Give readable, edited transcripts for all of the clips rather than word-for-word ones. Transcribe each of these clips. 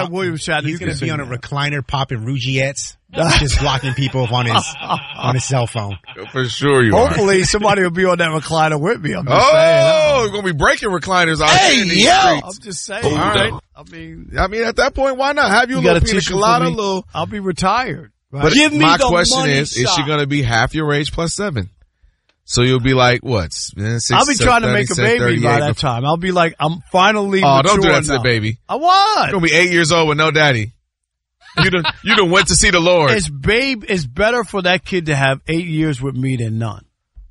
Williams shot. He's going to be on a recliner popping Rougettes, just blocking people on his cell phone. For sure you Hopefully somebody will be on that recliner with me. I'm just saying. Oh, we're going to be breaking recliners out here in these streets. I'm just saying. All right. I mean, at that point, why not? Have you a little pina colada, little. I'll be retired. Right? But Give me my the question money is she going to be half your age plus 7? So you'll be like, what? 6, I'll be trying to make a baby by that time. I'll be like, I'm finally mature. Don't do that to the baby. I what? You're going to be 8 years old with no daddy. You done went to see the Lord. It's better for that kid to have 8 years with me than none.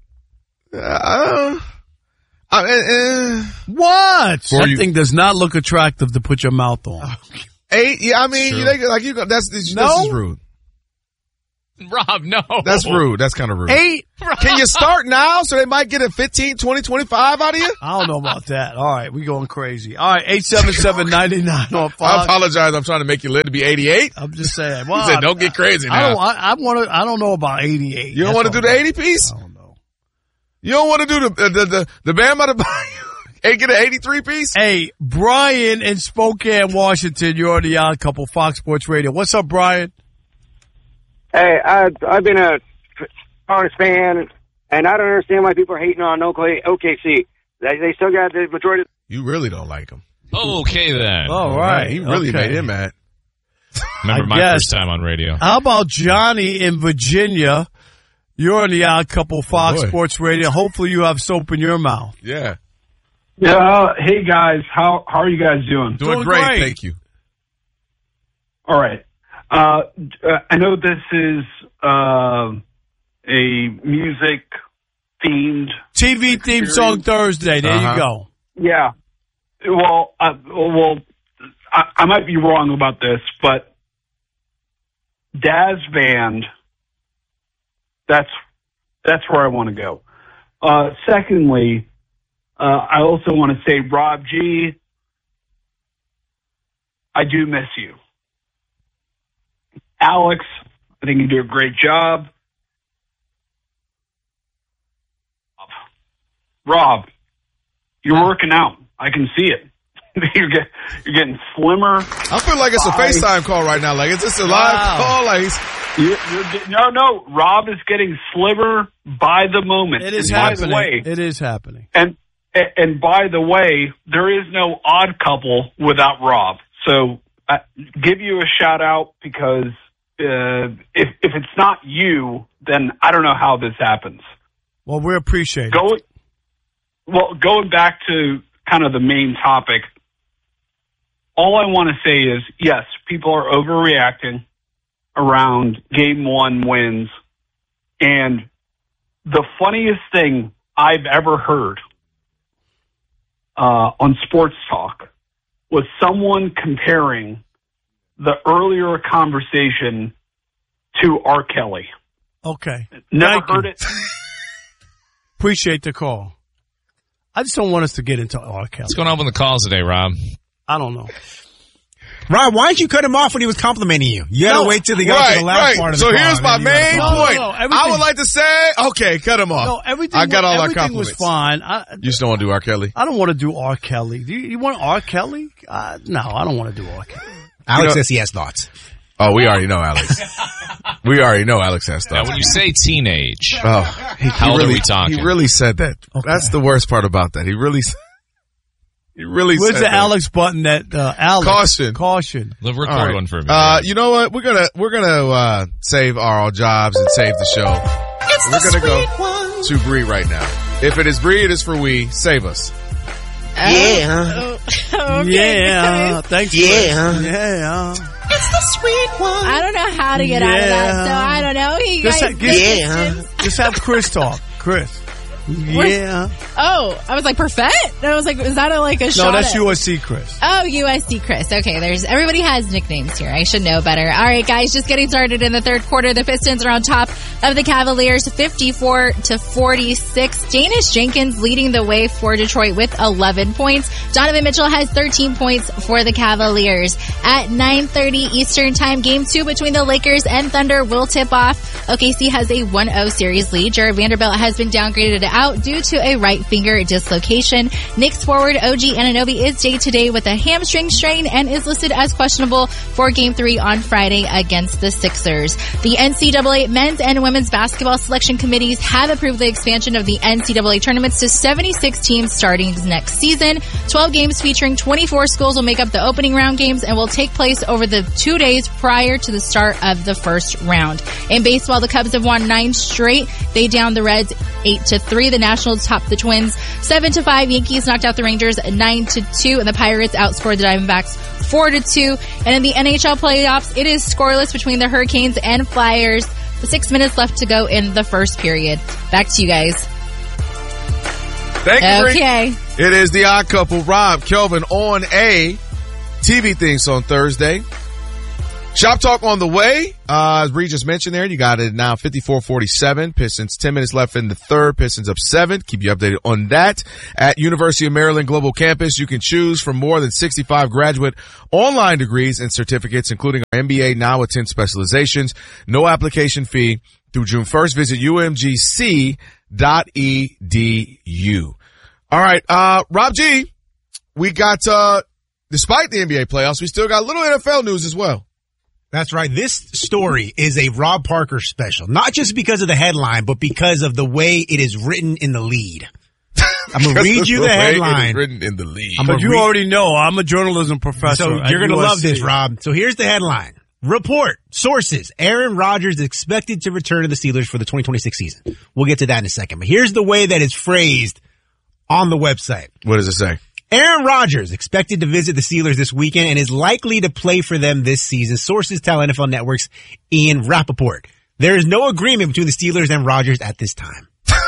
What? That thing does not look attractive to put your mouth on. 8? Yeah, I mean, this is rude. Rob, no. That's rude. That's kind of rude. 8? Can you start now so they might get a 15, 20, 25 out of you? I don't know about that. All right, we going crazy. All right, 877-99 on Fox. I apologize. I'm trying to make you live to be 88. I'm just saying. Well, you said don't get crazy now. I don't know about 88. You don't want to do the 80 piece? I don't know. You don't want to do the Bam out of get an 83 piece? Hey, Brian in Spokane, Washington. You're on the Odd Couple, Fox Sports Radio. What's up, Brian? Hey, I've been a Cardinals fan, and I don't understand why people are hating on OKC. They still got the majority. You really don't like him. Okay, then. All right. He really made him mad. Remember my first time on radio. How about Johnny in Virginia? You're on the Odd Couple, Fox Sports Radio. Hopefully you have soap in your mouth. Yeah. Yeah. Hey, guys. How are you guys doing? Doing great. Thank you. All right. I know this is a music-themed TV theme song Thursday. There you go. Yeah. Well, I might be wrong about this, but Daz Band, that's where I want to go. Secondly, I also want to say, Rob G., I do miss you. Alex, I think you do a great job. Rob, you're working out. I can see it. You're getting slimmer. I feel like it's a FaceTime call right now. Like, is this a live call? Like, no. Rob is getting slimmer by the moment. It is happening. It is happening. And by the way, there is no Odd Couple without Rob. So give you a shout out because if it's not you, then I don't know how this happens. Well, we appreciate it. Going back to kind of the main topic, all I want to say is, yes, people are overreacting around Game 1 wins. And the funniest thing I've ever heard on Sports Talk was someone comparing the earlier conversation to R. Kelly. Okay. Never heard it. Appreciate the call. I just don't want us to get into R. Kelly. What's going on with the calls today, Rob? I don't know. Rob, why didn't you cut him off when he was complimenting you? You got to wait till he got to the last part of the call. So here's my main point. No, I would like to say, okay, cut him off. No, everything I got all our compliments. Was fine. You just don't want to do R. Kelly? I don't want to do R. Kelly. Do you want R. Kelly? No, I don't want to do R. Kelly. Alex says he has thoughts. Oh, we already know Alex. We already know Alex has thoughts. Now, when you say teenage, how old are we talking? He really said that. Okay. That's the worst part about that. He really Where's said the that. Alex button that Alex? Caution. Record right. one for me. You know what? We're gonna save our jobs and save the show. We're gonna go to Bree right now. If it is Bree, it is for we. Save us. Yeah. Okay, yeah. Thanks. Yeah. Yeah. It's the sweet one. I don't know how to get out of that, so I don't know. Just have Chris talk. Chris. Yeah. Oh, I was like, Perfect? I was like, is that a shot? No, that's USC Chris. Oh, USC Chris. Okay, everybody has nicknames here. I should know better. All right, guys, just getting started in the third quarter. The Pistons are on top of the Cavaliers 54-46. Janice Jenkins leading the way for Detroit with 11 points. Donovan Mitchell has 13 points for the Cavaliers. At 9:30 Eastern Time, Game 2 between the Lakers and Thunder will tip off. OKC has a 1-0 series lead. Jared Vanderbilt has been downgraded to out due to a right finger dislocation. Knicks forward OG Anunoby is day-to-day with a hamstring strain and is listed as questionable for Game 3 on Friday against the Sixers. The NCAA men's and women's basketball selection committees have approved the expansion of the NCAA tournaments to 76 teams starting next season. 12 games featuring 24 schools will make up the opening round games and will take place over the 2 days prior to the start of the first round. In baseball, the Cubs have won 9 straight. They downed the Reds 8-3. The Nationals topped the Twins 7-5. Yankees knocked out the Rangers 9-2, and the Pirates outscored the Diamondbacks 4-2. And in the NHL playoffs, it is scoreless between the Hurricanes and Flyers. The 6 minutes left to go in the first period. Back to you guys. Thank you. Okay. It is the Odd Couple, Rob, Kelvin on a TV things on Thursday. Shop Talk on the way. As Bree just mentioned there, you got it now 54-47. Pistons 10 minutes left in the third. Pistons up 7. Keep you updated on that. At University of Maryland Global Campus, you can choose from more than 65 graduate online degrees and certificates, including our MBA now with 10 specializations. No application fee through June 1st. Visit umgc.edu. All right, Rob G, we got, despite the NBA playoffs, we still got a little NFL news as well. That's right. This story is a Rob Parker special, not just because of the headline, but because of the way it is written in the lead. I'm going to read you the headline. Written in the lead. But you already know I'm a journalism professor. So you're going to love this, Rob. So here's the headline. Report. Sources. Aaron Rodgers expected to return to the Steelers for the 2026 season. We'll get to that in a second. But here's the way that it's phrased on the website. What does it say? Aaron Rodgers expected to visit the Steelers this weekend and is likely to play for them this season. Sources tell NFL Network's Ian Rappaport. There is no agreement between the Steelers and Rodgers at this time.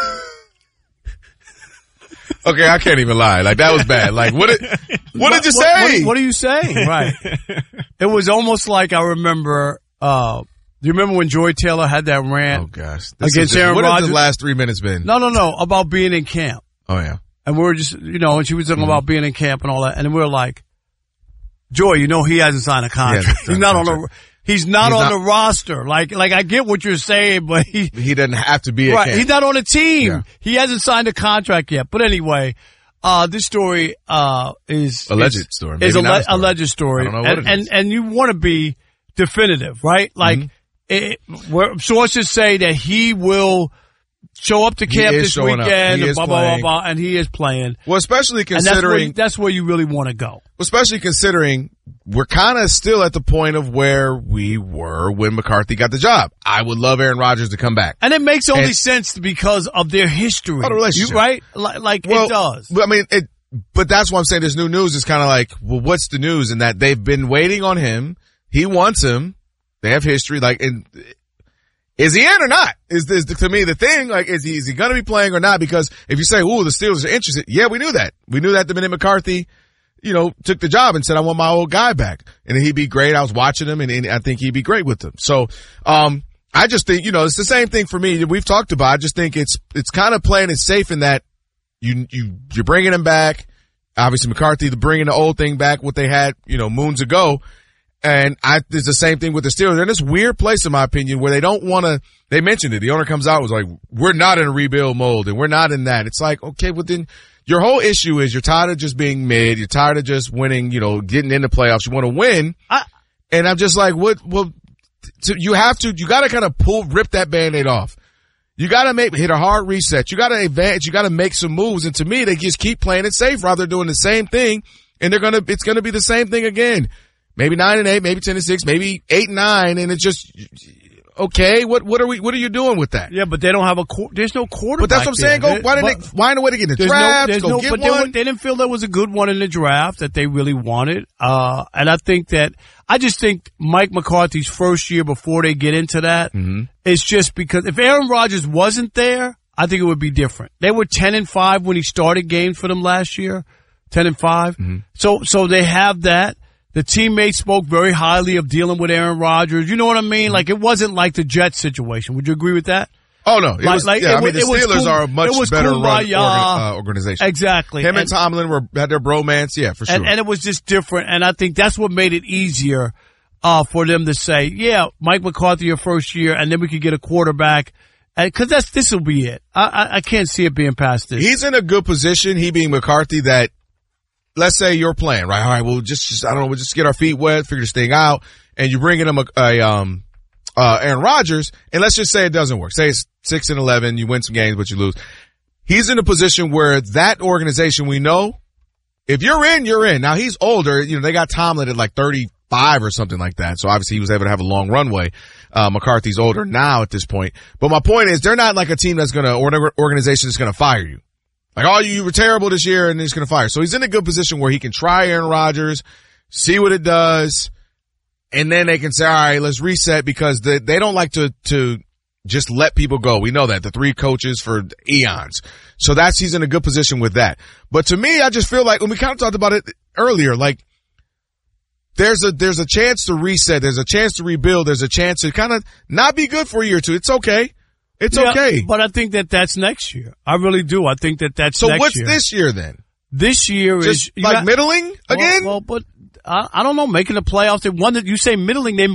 Okay, I can't even lie. Like, that was bad. Like, what did you say? What are you saying? Right. It was almost like I remember, do you remember when Joy Taylor had that rant? Oh, gosh. Against Aaron Rodgers? What has the last 3 minutes been? No, about being in camp. Oh, yeah. And we were just, and she was talking about being in camp and all that. And then we were like, Joy, he hasn't signed a contract. He's not on the roster. Like I get what you're saying, but he doesn't have to be at camp. He's not on a team. Yeah. He hasn't signed a contract yet. But anyway, this story, is alleged story. Is alleged story. I don't know what it is. And you want to be definitive, right? Like, sources say that he will show up to camp this weekend and blah, blah, blah, blah, and he is playing. Well, especially considering... And that's where you really want to go. Especially considering we're kind of still at the point of where we were when McCarthy got the job. I would love Aaron Rodgers to come back. And it makes only sense because of their history. Oh, the relationship. Right? Like it does. I mean, but that's why I'm saying this new news is kind of like, well, what's the news? In that they've been waiting on him. He wants him. They have history. Is he in or not? Is to me the thing? Like, is he going to be playing or not? Because if you say, "Ooh, the Steelers are interested," yeah, we knew that. We knew that the minute McCarthy, took the job and said, "I want my old guy back," and he'd be great. I was watching him, and I think he'd be great with them. So, I just think it's the same thing for me. We've talked about. I just think it's kind of playing it safe in that you're bringing him back. Obviously, McCarthy bringing the old thing back, what they had moons ago. And it's the same thing with the Steelers. They're in this weird place, in my opinion, where they don't want to, they mentioned it. The owner comes out, was like, we're not in a rebuild mode and we're not in that. It's like, okay, well then your whole issue is you're tired of just being mid. You're tired of just winning, getting into playoffs. You want to win. And I'm just like, you gotta kind of rip that Band-Aid off. You gotta hit a hard reset. You gotta advance. You gotta make some moves. And to me, they just keep playing it safe rather than doing the same thing. And it's gonna be the same thing again. Maybe 9-8, maybe 10-6, maybe 8-9, and it's just okay. What are you doing with that? Yeah, but they don't have there's no quarterback. But that's what I'm saying. Why didn't they find a way to get in the draft? Get one. They didn't feel there was a good one in the draft that they really wanted. And I just think Mike McCarthy's first year before they get into that, it's just because if Aaron Rodgers wasn't there, I think it would be different. They were 10-5 when he started games for them last year, 10-5. So they have that. The teammates spoke very highly of dealing with Aaron Rodgers. You know what I mean? Like, it wasn't like the Jets situation. Would you agree with that? Oh, no. The Steelers are a much better run organization. Exactly. Him and Tomlin had their bromance. Yeah, for sure. And it was just different. And I think that's what made it easier for them to say, yeah, Mike McCarthy your first year, and then we could get a quarterback Cause this will be it. I can't see it being past this. He's in a good position, he being McCarthy, that let's say you're playing, right? All right, we'll just I don't know, we'll just get our feet wet, figure this thing out, and you're bringing him Aaron Rodgers, and let's just say it doesn't work. Say it's 6-11, you win some games, but you lose. He's in a position where that organization, we know, if you're in, you're in. Now he's older, they got Tomlin at like 35 or something like that, so obviously he was able to have a long runway. McCarthy's older now at this point. But my point is, they're not like a team that's or an organization that's gonna fire you. Like, oh, you were terrible this year and he's gonna fire. So he's in a good position where he can try Aaron Rodgers, see what it does, and then they can say, all right, let's reset, because they don't like to just let people go. We know that. The 3 coaches for eons. So he's in a good position with that. But to me, I just feel like, when we kind of talked about it earlier, like, there's a chance to reset. There's a chance to rebuild. There's a chance to kind of not be good for a year or two. It's okay. It's okay. But I think that's next year. I really do. I think that's next year. So what's this year then? This year just is like middling again? Well, but I don't know. Making the playoffs. You say middling. They